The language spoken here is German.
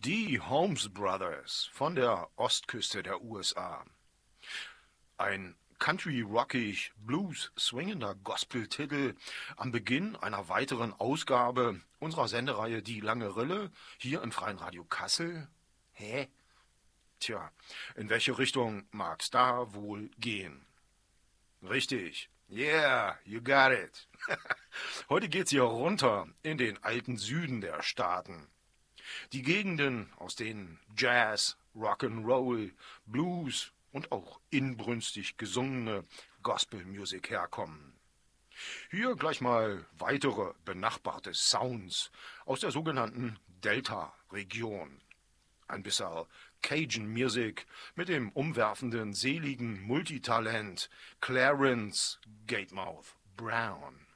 Die Holmes Brothers von der Ostküste der USA. Ein country-rockig, blues-swingender Gospel-Titel am Beginn einer weiteren Ausgabe unserer Sendereihe Die lange Rille hier im Freien Radio Kassel. Hä? Tja, in welche Richtung mag's da wohl gehen? Richtig. Yeah, you got it. Heute geht's hier runter in den alten Süden der Staaten. Die Gegenden, aus denen Jazz, Rock'n'Roll, Blues und auch inbrünstig gesungene Gospelmusik herkommen. Hier gleich mal weitere benachbarte Sounds aus der sogenannten Delta-Region. Ein bisschen Cajun Music mit dem umwerfenden, seligen Multitalent Clarence Gatemouth Brown.